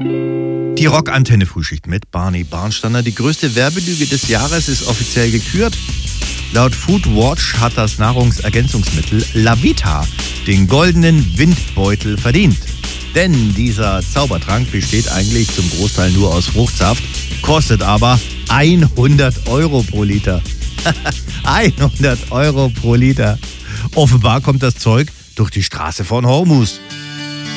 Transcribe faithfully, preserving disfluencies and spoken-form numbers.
Die Rockantenne-Frühschicht mit Barney Barnsteiner. Die größte Werbelüge des Jahres ist offiziell gekürt. Laut Foodwatch hat das Nahrungsergänzungsmittel Lavita den goldenen Windbeutel verdient. Denn dieser Zaubertrank besteht eigentlich zum Großteil nur aus Fruchtsaft, kostet aber hundert Euro pro Liter. hundert Euro pro Liter. Offenbar kommt das Zeug durch die Straße von Hormuz.